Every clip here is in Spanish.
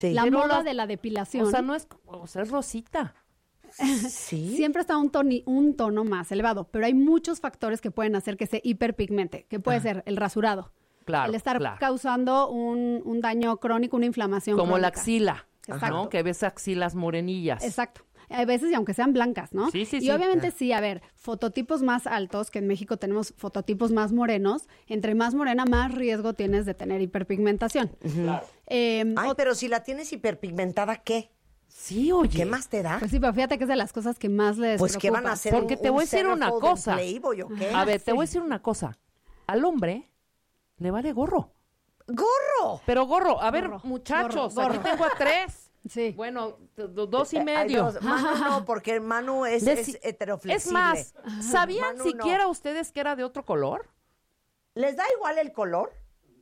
Sí. La Pero moda de la depilación. O sea, no es, o sea, es rosita. Sí. Siempre está un tono más elevado, pero hay muchos factores que pueden hacer que se hiperpigmente, que puede ser el rasurado, Claro, el estar claro. causando un daño crónico, una inflamación Como la crónica. axila, Exacto. ¿no? Que ves axilas morenillas. Exacto. A veces, y aunque sean blancas, ¿no? Sí, sí, y sí. obviamente sí, a ver, fototipos más altos, que en México tenemos fototipos más morenos, entre más morena, más riesgo tienes de tener hiperpigmentación. Claro. Ay, pero si la tienes hiperpigmentada, ¿qué? Sí, oye. ¿Qué más te da? Pues sí, pero fíjate que es de las cosas que más les Pues, ¿qué van a preocupa. hacer? Porque te voy a decir una centerfold en cosa. Playboy o qué? A ver, te voy a decir una cosa. Al hombre le vale gorro. ¡Gorro! Pero gorro, a ver, Gorro, muchachos, gorro, aquí gorro. tengo a 3. Sí. Bueno, 2 y Hay medio. dos. Manu no, porque Manu es heteroflexible. Es más, ¿sabían Manu siquiera no. ustedes que era de otro color? ¿Les da igual el color?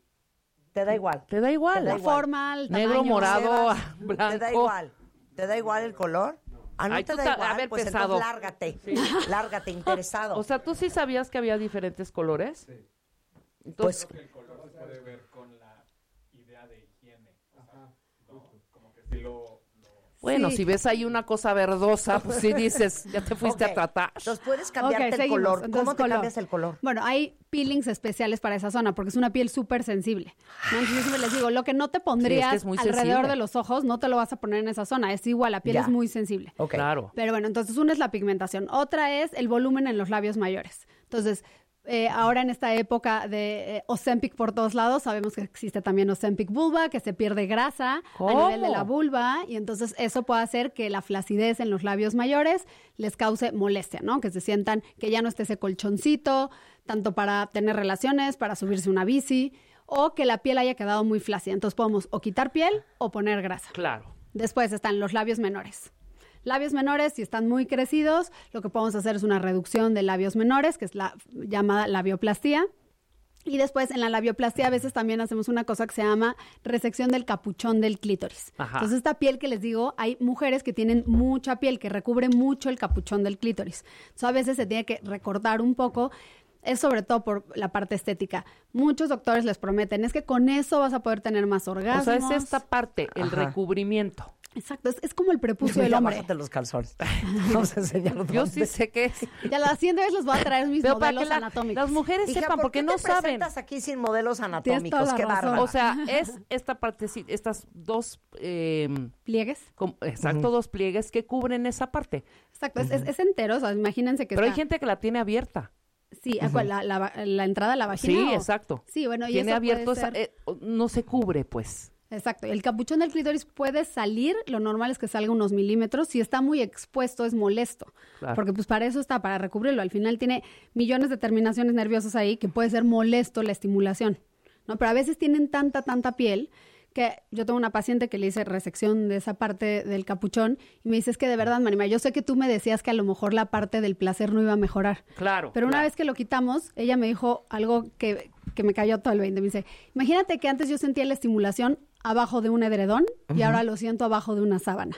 ¿Te da igual? Te da igual. Te da La igual. forma, el Negro, tamaño. morado, Sebas, blanco. ¿Te da igual? ¿Te da igual el color? Ah, no Ay, te tú da a igual, ver, pues pesado. entonces lárgate. Lárgate, interesado. O sea, ¿tú sí sabías que había diferentes colores? Sí. pues, Creo que el color se puede ver con la idea de higiene. O sea, no, como que si lo bueno, Sí. si ves ahí una cosa verdosa, pues sí dices, ya te fuiste ok. a tratar. Entonces puedes cambiarte Ok, el seguimos. color. Entonces, ¿Cómo te cambias el color? Bueno, hay peelings especiales para esa zona porque es una piel súper sensible, ¿no? Entonces yo siempre les digo, lo que no te pondrías es muy alrededor sensible. de los ojos, no te lo vas a poner en esa zona. Es igual, la piel Ya. es muy sensible. Ok. Claro. Pero bueno, entonces una es la pigmentación, otra es el volumen en los labios mayores. Entonces, ahora en esta época de Ozempic por todos lados, sabemos que existe también Ozempic vulva, que se pierde grasa ¿Cómo? a nivel de la vulva, y entonces eso puede hacer que la flacidez en los labios mayores les cause molestia, ¿no? Que se sientan que ya no esté ese colchoncito, tanto para tener relaciones, para subirse una bici, o que la piel haya quedado muy flácida. Entonces podemos o quitar piel o poner grasa. Claro. Después están los labios menores. Labios menores, si están muy crecidos, lo que podemos hacer es una reducción de labios menores, que es la llamada labioplastía. Y después en la labioplastía a veces también hacemos una cosa que se llama resección del capuchón del clítoris. Ajá. Entonces esta piel que les digo, hay mujeres que tienen mucha piel, que recubre mucho el capuchón del clítoris. Entonces a veces se tiene que recortar un poco. Es sobre todo por la parte estética. Muchos doctores les prometen, es que con eso vas a poder tener más orgasmos. O sea, es esta parte, el Ajá. recubrimiento. Exacto, es como el prepucio del Ya hombre. bájate los calzones. Vamos a enseñar Yo sí sé que es. Ya la siguiente vez les voy a traer mis Pero para que modelos anatómicos. las mujeres Hija, sepan, ¿por porque qué no te saben. presentas aquí sin modelos Tienes anatómicos? toda la Qué razón. bárbaro. O sea, es esta parte, estas dos, Pliegues. exacto, dos pliegues que cubren esa parte. Exacto, es entero, o sea, imagínense que Pero hay está- gente que la tiene abierta. Sí, ¿a cuál? La entrada a la vagina. Sí, ¿o? exacto. Sí, bueno, y Tiene eso abierto, puede ser- no se cubre, pues. Exacto, el capuchón del clítoris puede salir, lo normal es que salga unos milímetros, si está muy expuesto es molesto, Claro. porque pues para eso está, para recubrirlo, al final tiene millones de terminaciones nerviosas ahí que puede ser molesto la estimulación, ¿no? Pero a veces tienen tanta piel que yo tengo una paciente que le hice resección de esa parte del capuchón y me dice, es que de verdad, Marima, yo sé que tú me decías que a lo mejor la parte del placer no iba a mejorar. Claro. Pero una claro. vez que lo quitamos, ella me dijo algo que me cayó todo el 20. Me dice, imagínate que antes yo sentía la estimulación abajo de un edredón y ahora lo siento abajo de una sábana.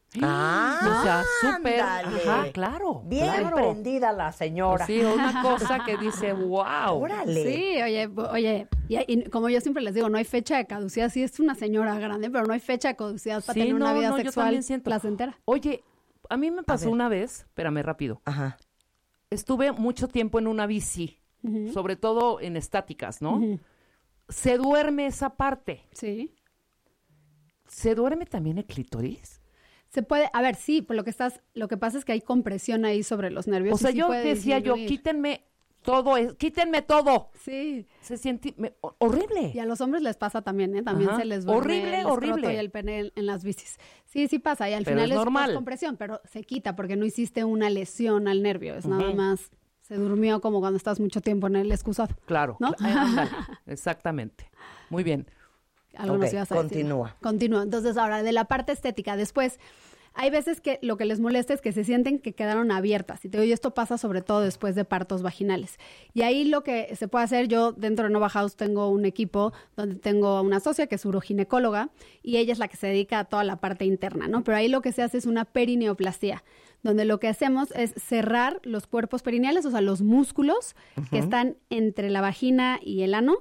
Ah, O sea, súper. ándale. Ajá, claro. Bien claro. prendida la señora. Sí, una cosa que dice, wow. Órale. Sí, oye, y como yo siempre les digo, no hay fecha de caducidad. Sí, es una señora grande, pero no hay fecha de caducidad para Sí, tener una vida yo sexual también siento. placentera. Oye, a mí me pasó ver. una vez, espérame rápido. Ajá. Estuve mucho tiempo en una bici, sobre todo en estáticas, ¿no? Ujú. Se duerme esa parte. Sí. ¿Se duerme también el clítoris? Se puede, a ver, sí, pues lo que pasa es que hay compresión ahí sobre los nervios. O sea, y sí yo puede decía disminuir. quítenme todo, quítenme todo. Sí. Se siente horrible. Y a los hombres les pasa también, ¿eh? También Ajá. se les duerme Horrible, el escroto horrible. y el pene en las bicis. Sí, sí pasa. Y al Pero final es es normal. compresión, pero se quita porque no hiciste una lesión al nervio. Es nada más, se durmió como cuando estás mucho tiempo en el excusado. Claro. ¿No? Ándale, exactamente. Muy bien. Algo Ok, nos ibas a decir. continúa. Continúa. Entonces, ahora, de la parte estética, después, hay veces que lo que les molesta es que se sienten que quedaron abiertas. Y te digo, y esto pasa sobre todo después de partos vaginales. Y ahí lo que se puede hacer, yo dentro de Nova House tengo un equipo donde tengo una socia que es uroginecóloga y ella es la que se dedica a toda la parte interna, ¿no? Pero ahí lo que se hace es una perineoplastía, donde lo que hacemos es cerrar los cuerpos perineales, o sea, los músculos que están entre la vagina y el ano,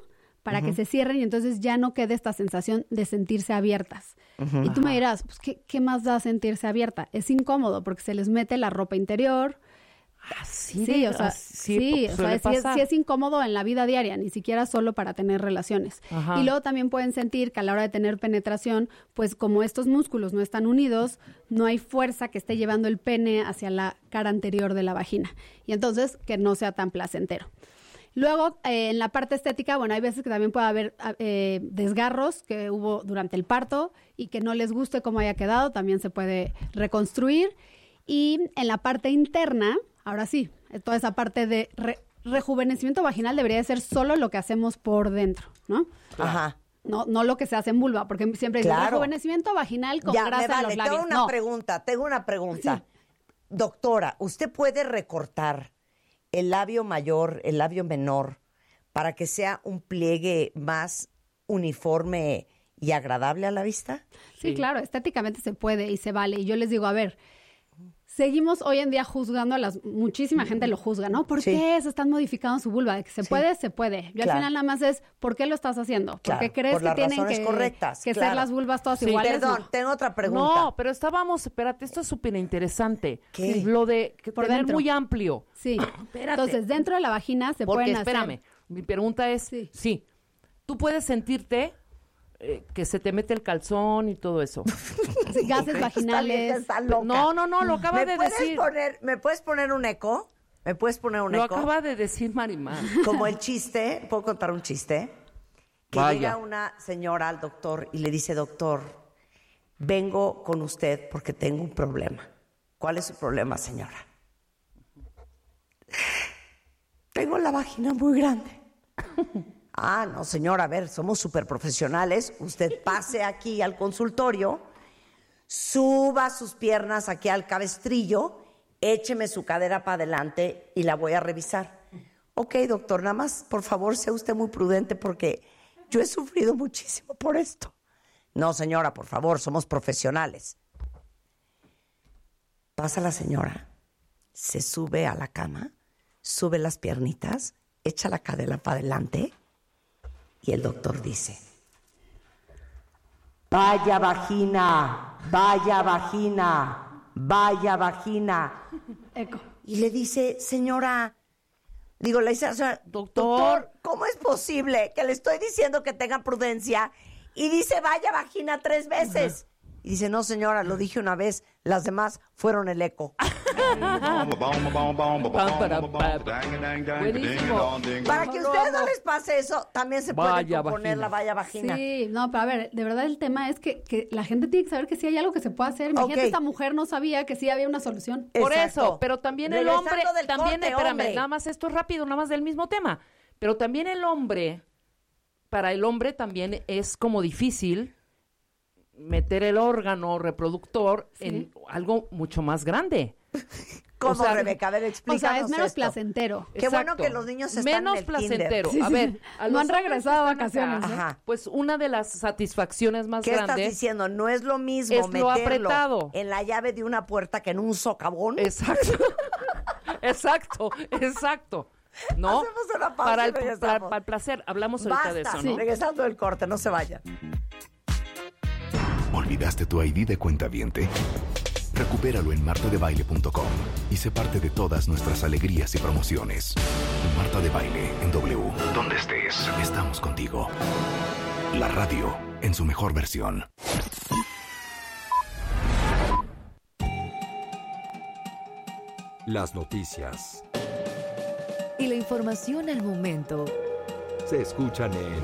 para que se cierren y entonces ya no quede esta sensación de sentirse abiertas. Y tú me dirás, pues, ¿qué más da sentirse abierta? Es incómodo porque se les mete la ropa interior. Sí, o sea, sí es incómodo en la vida diaria, ni siquiera solo para tener relaciones. Ajá. Y luego también pueden sentir que a la hora de tener penetración, pues como estos músculos no están unidos, no hay fuerza que esté llevando el pene hacia la cara anterior de la vagina. Y entonces que no sea tan placentero. Luego, en la parte estética, bueno, hay veces que también puede haber desgarros que hubo durante el parto y que no les guste cómo haya quedado, también se puede reconstruir. Y en la parte interna, ahora sí, toda esa parte de rejuvenecimiento vaginal debería de ser solo lo que hacemos por dentro, ¿no? Ajá. No lo que se hace en vulva, porque siempre dicen rejuvenecimiento vaginal con grasa en los labios. Tengo una pregunta. Sí. Doctora, ¿usted puede recortar el labio mayor, el labio menor, para que sea un pliegue más uniforme y agradable a la vista? Sí, claro, estéticamente se puede y se vale. Y yo les digo, a ver, seguimos hoy en día juzgando muchísima gente lo juzga, ¿no? ¿Por qué se están modificando su vulva? De que se puede, se puede. Yo al final nada más es, ¿por qué lo estás haciendo? ¿Por qué crees que tienen que ser las vulvas todas iguales? Perdón, tengo otra pregunta. No, pero espérate, esto es súper interesante. ¿Qué? Lo de que por tener dentro. muy amplio. Sí. Espérate. Entonces, dentro de la vagina se pueden hacer... Espérame, mi pregunta es, sí, tú puedes sentirte que se te mete el calzón y todo eso. Gases vaginales. Está loca. No, lo acaba de decir. ¿Me puedes poner un eco? ¿Me puedes poner un Lo eco? acaba de decir Marimar. Como el chiste, ¿puedo contar un chiste? Que llega una señora al doctor y le dice, doctor, vengo con usted porque tengo un problema. ¿Cuál es su problema, señora? Tengo la vagina muy grande. Ah, no, señora, a ver, somos súper profesionales. Usted pase aquí al consultorio, suba sus piernas aquí al cabestrillo, écheme su cadera para adelante y la voy a revisar. Ok, doctor, nada más, por favor, sea usted muy prudente porque yo he sufrido muchísimo por esto. No, señora, por favor, somos profesionales. Pasa la señora, se sube a la cama, sube las piernitas, echa la cadera para adelante y el doctor dice, vaya vagina, vaya vagina, vaya vagina. Eco. Y le dice, señora, le dice, doctor, ¿cómo es posible que le estoy diciendo que tenga prudencia y dice vaya vagina 3 veces? Y dice, no, señora, lo dije una vez, las demás fueron el eco. Buenísimo. Para que a ustedes no les pase eso, también se puede componer la vaya vagina. Sí, no, pero a ver, de verdad el tema es que la gente tiene que saber que sí hay algo que se puede hacer. Imagínate, esta mujer no sabía que sí había una solución. Por Exacto. eso, pero también el hombre, espérame, nada más esto es rápido, nada más del mismo tema. Pero también para el hombre también es como difícil meter el órgano reproductor en algo mucho más grande. ¿Cómo, Rebeca? A ver, explícanos. O sea, es menos esto. placentero. Qué bueno que los niños están menos en el placentero. kinder. A ver, no han regresado a vacaciones. Ajá. Pues una de las satisfacciones más ¿Qué grandes. estás diciendo? No es lo mismo es lo meterlo apretado en la llave de una puerta que en un socavón. Exacto. Exacto. ¿No? Hacemos una pausa para y regresamos. para el placer. Hablamos ahorita de eso, ¿no? Regresando del corte, no se vayan. ¿Olvidaste tu ID de cuentaviente? Recupéralo en martadebaile.com y sé parte de todas nuestras alegrías y promociones. Marta de Baile en W. Donde estés, estamos contigo. La radio en su mejor versión. Las noticias y la información al momento se escuchan en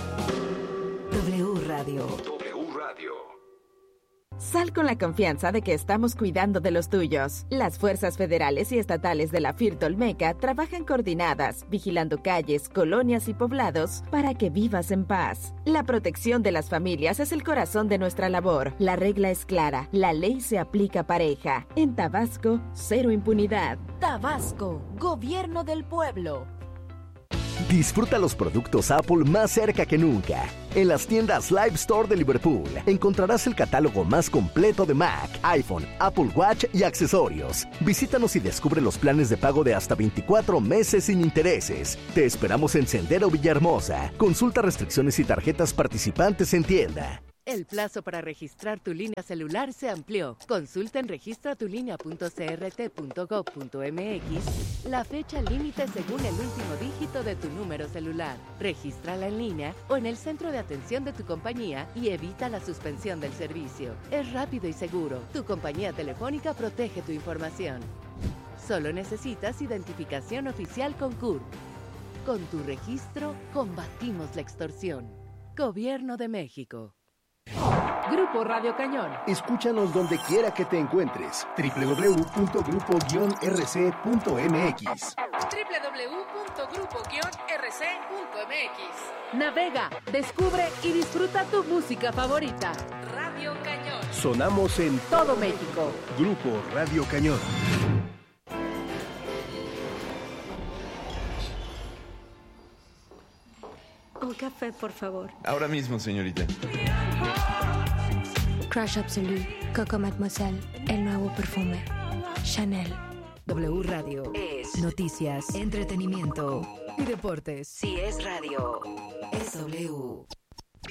W Radio. W Radio. Sal con la confianza de que estamos cuidando de los tuyos. Las fuerzas federales y estatales de la FIRT Olmeca trabajan coordinadas, vigilando calles, colonias y poblados para que vivas en paz. La protección de las familias es el corazón de nuestra labor. La regla es clara, la ley se aplica pareja. En Tabasco, cero impunidad. Tabasco, Gobierno del Pueblo. Disfruta los productos Apple más cerca que nunca. En las tiendas Live Store de Liverpool encontrarás el catálogo más completo de Mac, iPhone, Apple Watch y accesorios. Visítanos y descubre los planes de pago de hasta 24 meses sin intereses. Te esperamos en Sendero Villahermosa. Consulta restricciones y tarjetas participantes en tienda. El plazo para registrar tu línea celular se amplió. Consulta en registratulinea.crt.gov.mx la fecha límite según el último dígito de tu número celular. Regístrala en línea o en el centro de atención de tu compañía y evita la suspensión del servicio. Es rápido y seguro. Tu compañía telefónica protege tu información. Solo necesitas identificación oficial con CURP. Con tu registro, combatimos la extorsión. Gobierno de México. Grupo Radio Cañón. Escúchanos donde quiera que te encuentres. www.grupo-rc.mx. www.grupo-rc.mx. Navega, descubre y disfruta tu música favorita. Radio Cañón. Sonamos en todo México. Grupo Radio Cañón. Un café, por favor. Ahora mismo, señorita. Crush Absolute, Coco Mademoiselle, el nuevo perfume. Chanel. W Radio es noticias, entretenimiento y deportes. Si es radio, es W.